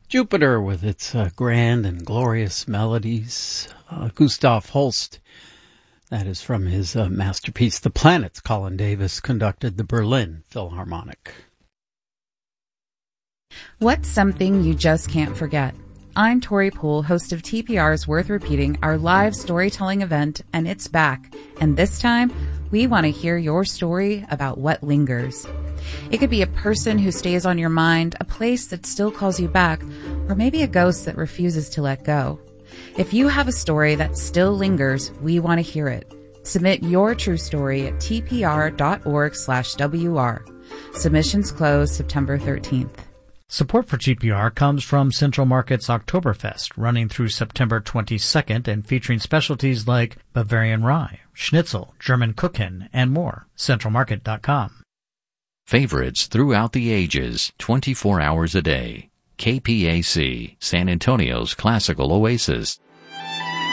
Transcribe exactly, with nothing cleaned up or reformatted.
Jupiter with its uh, grand and glorious melodies. Uh, Gustav Holst, that is from his uh, masterpiece, The Planets. Colin Davis conducted the Berlin Philharmonic. What's something you just can't forget? I'm Tori Poole, host of T P R's Worth Repeating, our live storytelling event, and it's back. And this time, we want to hear your story about what lingers. It could be a person who stays on your mind, a place that still calls you back, or maybe a ghost that refuses to let go. If you have a story that still lingers, we want to hear it. Submit your true story at tpr.org slash WR. Submissions close September thirteenth. Support for T P R comes from Central Market's Oktoberfest, running through September twenty-second and featuring specialties like Bavarian Rye, Schnitzel, German Kuchen, and more. central market dot com. Favorites throughout the ages, twenty-four hours a day. K P A C, San Antonio's classical oasis.